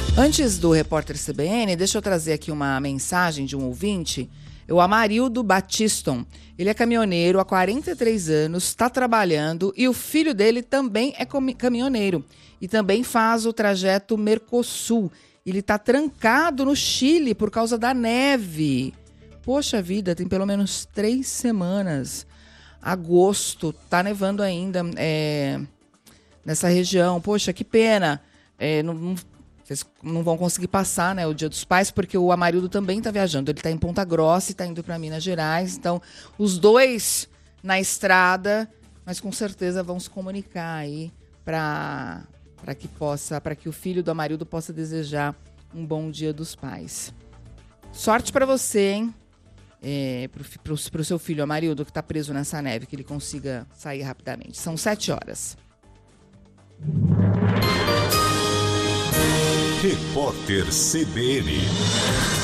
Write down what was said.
Antes do repórter CBN, deixa eu trazer aqui uma mensagem de um ouvinte. O Amarildo Batiston. Ele é caminhoneiro há 43 anos, está trabalhando e o filho dele também é caminhoneiro e também faz o trajeto Mercosul. Ele está trancado no Chile por causa da neve. Poxa vida, tem pelo menos 3 semanas. Agosto, tá nevando ainda nessa região. Poxa, que pena. Vocês não vão conseguir passar, né, o Dia dos Pais, porque o Amarildo também está viajando. Ele está em Ponta Grossa e está indo para Minas Gerais. Então, os dois na estrada, mas com certeza vão se comunicar aí para que o filho do Amarildo possa desejar um bom Dia dos Pais. Sorte para você, hein? Pro seu filho Amarildo, que está preso nessa neve, que ele consiga sair rapidamente. São 7 horas. Repórter CBN.